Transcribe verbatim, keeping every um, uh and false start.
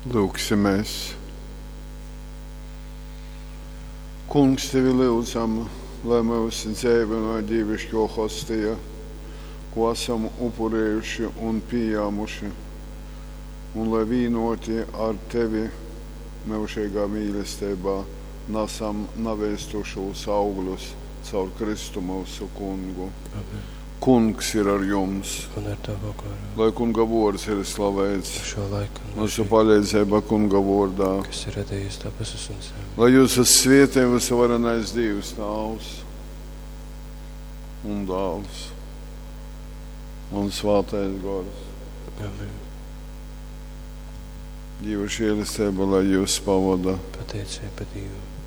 Lūksimies. Kungs, tevi lūdzam, lai mūsu dzīve no dievišķo hostija, ko esam upurējuši un pieņēmuši, un lai vienoti ar tevi mūžīgā mīlestībā nesam nevēstušos augļus caur Kristu mūsu kungu. Amen. Kungs ir ar jums. Un ar tavu garu. Lai kunga vārds ir slavēts. Šo laiku Mūsu palīdzība kunga vārdā. kas ir radījis debesis un zemi. Lai jūs esat svētī visvarenais Dievs, Tēvs un Dēls un Svētais Gars. Amen. Dieva žēlastība, lai jūs pavada. Pateicība Dievam.